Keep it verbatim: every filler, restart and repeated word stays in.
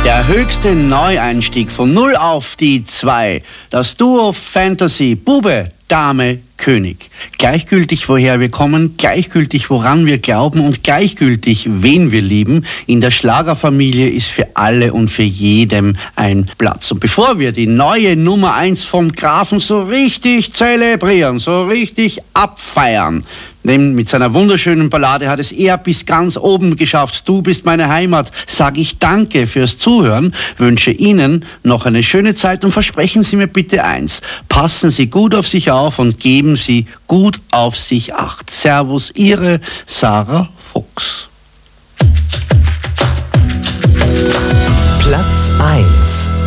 Der höchste Neueinstieg von null auf die zwei. Das Duo Fantasy, Bube, Dame, König. Gleichgültig, woher wir kommen, gleichgültig, woran wir glauben und gleichgültig, wen wir lieben. In der Schlagerfamilie ist für alle und für jedem ein Platz. Und bevor wir die neue Nummer eins vom Grafen so richtig zelebrieren, so richtig abfeiern, denn mit seiner wunderschönen Ballade hat es er bis ganz oben geschafft. Du bist meine Heimat. Sage ich danke fürs Zuhören, wünsche Ihnen noch eine schöne Zeit und versprechen Sie mir bitte eins. Passen Sie gut auf sich auf und geben Sie gut auf sich Acht. Servus, Ihre Sarah Fuchs. Platz eins.